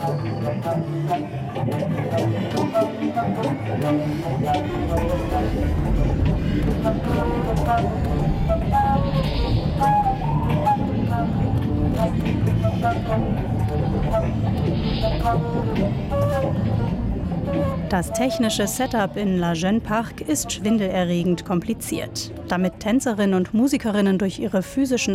Das technische Setup in La Jeune Parc ist schwindelerregend kompliziert. Damit Tänzerinnen und Musikerinnen durch ihre physischen